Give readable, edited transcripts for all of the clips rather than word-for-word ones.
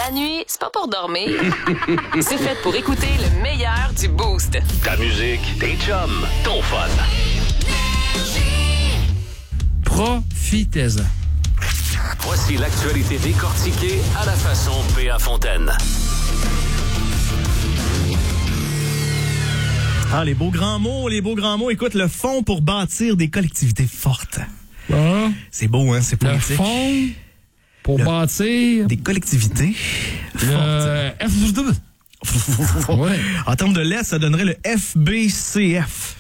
La nuit, c'est pas pour dormir. C'est fait pour écouter le meilleur du Boost. Ta musique, tes chums, ton fun. Profitez-en. Voici l'actualité décortiquée à la façon P.A. Fontaine. Ah, les beaux grands mots. Écoute, le fonds pour bâtir des collectivités fortes. Ah, C'est beau, hein? C'est le poétique. fonds pour bâtir Des collectivités le fortes. Ouais. En termes de lettres, ça donnerait le FBCF.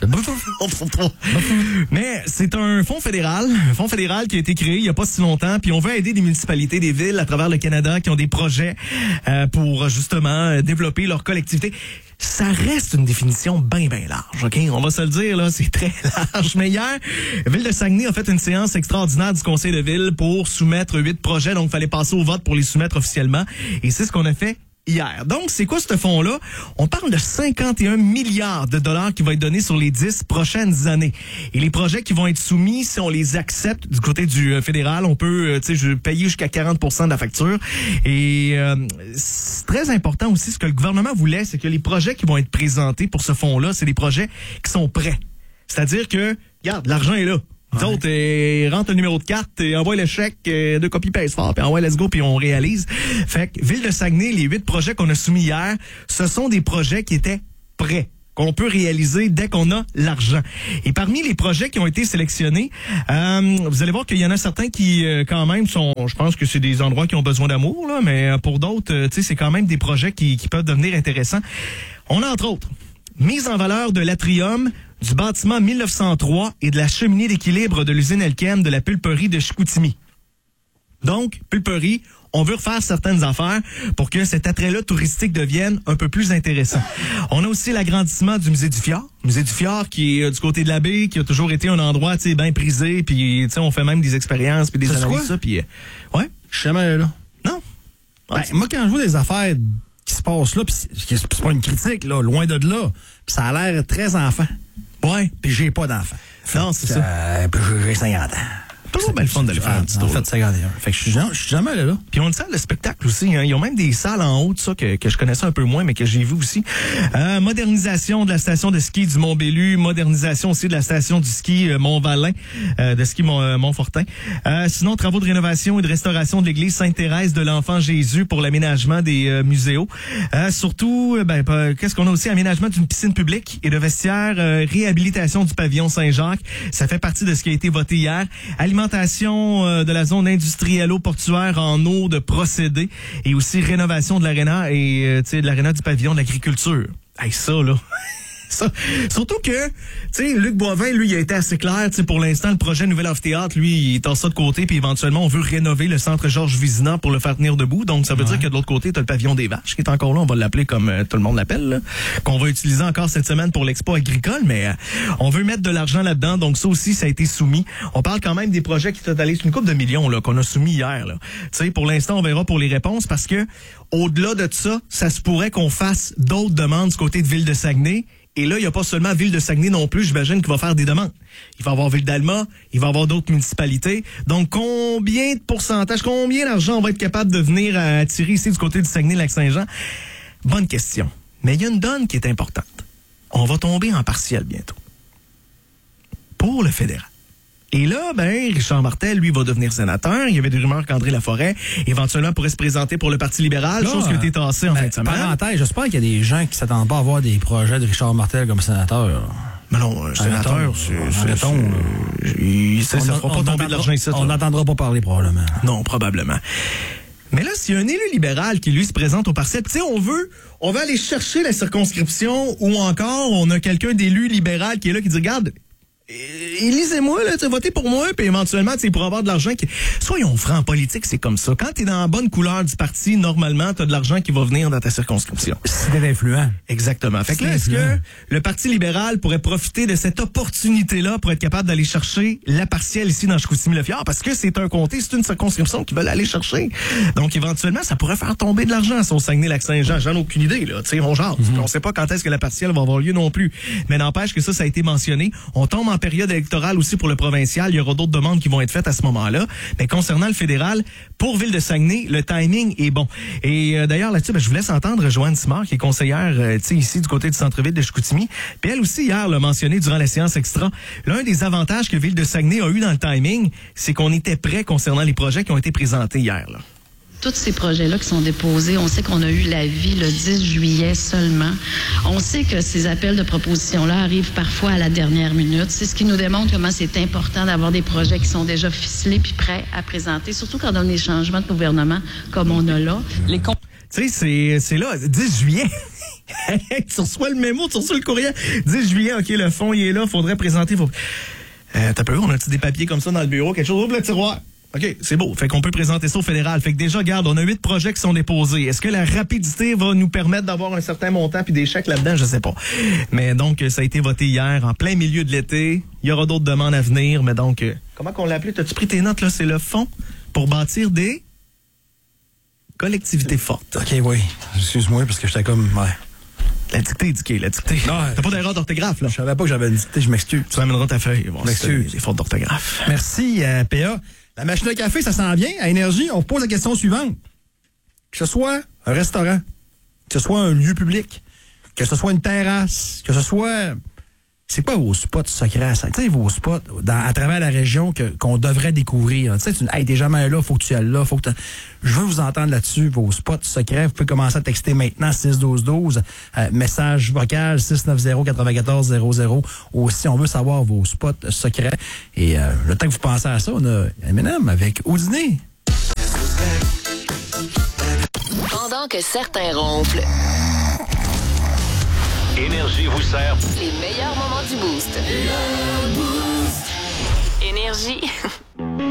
Mais c'est un fonds fédéral qui a été créé il n'y a pas si longtemps, puis on veut aider des municipalités, des villes à travers le Canada qui ont des projets pour justement développer leur collectivité. Ça reste une définition bien large, OK? On va se le dire, là, c'est très large. Mais hier, la Ville de Saguenay a fait une séance extraordinaire du Conseil de Ville pour soumettre 8 projets, donc il fallait passer au vote pour les soumettre officiellement. Et c'est ce qu'on a fait hier. Donc, c'est quoi ce fonds-là? On parle de 51 milliards de dollars qui vont être donnés sur les 10 prochaines années. Et les projets qui vont être soumis, si on les accepte du côté du fédéral, on peut payer jusqu'à 40% de la facture. Et c'est très important aussi, ce que le gouvernement voulait, c'est que les projets qui vont être présentés pour ce fonds-là, c'est des projets qui sont prêts. C'est-à-dire que, regarde, l'argent est là. Nous autres, rentre le numéro de carte, envoie le chèque, 2 copies pèse fort, puis envoie let's go, puis on réalise. Fait que Ville de Saguenay, les 8 projets qu'on a soumis hier, ce sont des projets qui étaient prêts, qu'on peut réaliser dès qu'on a l'argent. Et parmi les projets qui ont été sélectionnés, vous allez voir qu'il y en a certains qui, quand même, sont, je pense que c'est des endroits qui ont besoin d'amour, là, mais pour d'autres, c'est quand même des projets qui peuvent devenir intéressants. On a, entre autres, mise en valeur de l'atrium, du bâtiment 1903 et de la cheminée d'équilibre de l'usine Elkem de la pulperie de Chicoutimi. Donc, pulperie, on veut refaire certaines affaires pour que cet attrait-là touristique devienne un peu plus intéressant. On a aussi l'agrandissement du musée du Fjord. Musée du Fjord qui est du côté de la baie, qui a toujours été un endroit bien prisé, puis on fait même des expériences puis des analyses. Puis ouais. Je suis jamais là. Non. Ben, moi, quand je vois des affaires qui se passent là, pis c'est pas une critique, là, loin de là, pis ça a l'air très enfant. Ouais. Puis j'ai pas d'enfant. Non, c'est ça. Puis j'ai 50 ans. Toujours bien le fun de le faire un petit tour. En fait, 51. Fait que je suis jamais allé là. Puis on le sait, le spectacle aussi. Hein. Ils ont même des salles en haut de ça que je connaissais un peu moins, mais que j'ai vu aussi. Modernisation de la station de ski du Mont-Bellu. Modernisation aussi de la station du ski Mont-Valin, de ski Montfortin. Sinon, travaux de rénovation et de restauration de l'église Sainte-Thérèse de l'Enfant Jésus pour l'aménagement des muséos. Surtout, qu'est-ce qu'on a aussi? Aménagement d'une piscine publique et de vestiaires, réhabilitation du pavillon Saint-Jacques. Ça fait partie de ce qui a été voté hier. Alimentation de la zone industriello-portuaire en eau de procédés et aussi rénovation de l'aréna et de l'aréna du pavillon de l'agriculture. Hey, ça, là... Ça. Surtout que, Luc Boivin, lui, il a été assez clair. Pour l'instant, le projet Nouvel Amphithéâtre, lui, il est en ça de côté, puis éventuellement, on veut rénover le centre Georges Vézina pour le faire tenir debout. Donc, ça veut dire que de l'autre côté, t'as le pavillon des vaches qui est encore là. On va l'appeler comme tout le monde l'appelle, là, qu'on va utiliser encore cette semaine pour l'expo agricole, mais on veut mettre de l'argent là-dedans. Donc, ça aussi, ça a été soumis. On parle quand même des projets qui totalisent une couple de millions là qu'on a soumis hier. Là. Pour l'instant, on verra pour les réponses parce que, au-delà de ça se pourrait qu'on fasse d'autres demandes du côté de Ville de Saguenay. Et là, il n'y a pas seulement Ville de Saguenay non plus, j'imagine, qui va faire des demandes. Il va y avoir Ville d'Alma, il va y avoir d'autres municipalités. Donc, combien de pourcentage, combien d'argent on va être capable de venir attirer ici du côté du Saguenay-Lac-Saint-Jean? Bonne question. Mais il y a une donne qui est importante. On va tomber en partiel bientôt. Pour le fédéral. Et là, Richard Martel, lui, va devenir sénateur. Il y avait des rumeurs qu'André Laforêt, éventuellement, pourrait se présenter pour le Parti libéral, là, chose qui a été tassée en fin de semaine. Parenthèse, j'espère qu'il y a des gens qui s'attendent pas à voir des projets de Richard Martel comme sénateur. Mais non, sénateur, ça fera pas tomber de l'argent ici. On n'entendra pas parler, probablement. Non, probablement. Mais là, s'il y a un élu libéral qui, lui, se présente au partiel, tu sais, on veut aller chercher la circonscription ou encore, on a quelqu'un d'élu libéral qui est là qui dit, regarde, élisez-moi, là, votez pour moi, puis éventuellement, pour avoir de l'argent. Soyons francs, en politique, c'est comme ça. Quand t'es dans la bonne couleur du parti, normalement, t'as de l'argent qui va venir dans ta circonscription. C'est influent. Exactement. Fait que là, est-ce que le Parti libéral pourrait profiter de cette opportunité-là pour être capable d'aller chercher la partielle ici dans Chicoutimi-Le-Fjord? Parce que c'est un comté, c'est une circonscription qu'ils veulent aller chercher. Donc, éventuellement, ça pourrait faire tomber de l'argent sur Saguenay-Lac-Saint-Jean. J'en ai aucune idée, là. Tu sais, on jase. On sait pas quand est-ce que la partielle va avoir lieu non plus. Mais n'empêche que ça a été mentionné. On tombe en en période électorale aussi pour le provincial. Il y aura d'autres demandes qui vont être faites à ce moment-là. Mais concernant le fédéral, pour Ville de Saguenay, le timing est bon. Et d'ailleurs, là-dessus, je vous laisse entendre Joanne Simard, qui est conseillère ici du côté du centre-ville de Chicoutimi. Puis elle aussi, hier, l'a mentionné durant la séance extra. L'un des avantages que Ville de Saguenay a eu dans le timing, c'est qu'on était prêt concernant les projets qui ont été présentés hier. Là. Tous ces projets-là qui sont déposés, on sait qu'on a eu l'avis le 10 juillet seulement. On sait que ces appels de propositions-là arrivent parfois à la dernière minute. C'est ce qui nous démontre comment c'est important d'avoir des projets qui sont déjà ficelés puis prêts à présenter, surtout quand on a des changements de gouvernement comme on a là. Tu sais, c'est là, 10 juillet. Tu reçois le mémo, tu reçois le courriel. 10 juillet, OK, le fond, il est là, faudrait présenter. T'as peu, on a-tu des papiers comme ça dans le bureau, quelque chose, ouvre le tiroir. OK, c'est beau. Fait qu'on peut présenter ça au fédéral. Fait que déjà, regarde, on a 8 projets qui sont déposés. Est-ce que la rapidité va nous permettre d'avoir un certain montant puis des chèques là-dedans? Je sais pas. Mais donc, ça a été voté hier, en plein milieu de l'été. Il y aura d'autres demandes à venir, mais donc, comment qu'on l'a appelé? T'as-tu pris tes notes, là? C'est le fonds pour bâtir des collectivités fortes. OK, oui. Excuse-moi, parce que j'étais comme... Ouais. La dictée, la dictée. Non, t'as pas d'erreur d'orthographe, là? Je savais pas que j'avais une dictée, je m'excuse. Tu amèneras ta feuille. Bon, m'excuse. Des fautes d'orthographe. Merci, PA. La machine à café, ça sent bien. À Énergie, on pose la question suivante. Que ce soit un restaurant, que ce soit un lieu public, que ce soit une terrasse, que ce soit... C'est quoi vos spots secrets? Tu sais, vos spots à travers la région qu'on devrait découvrir. Tu sais, hey, t'es jamais là, faut que tu ailles là. Je veux vous entendre là-dessus, vos spots secrets. Vous pouvez commencer à texter maintenant 61212, message vocal 690-9400. Aussi, on veut savoir vos spots secrets. Et le temps que vous pensez à ça, on a M&M avec Au dîner. Pendant que certains ronflent, Énergie vous sert les meilleurs moments du Boost. Énergie.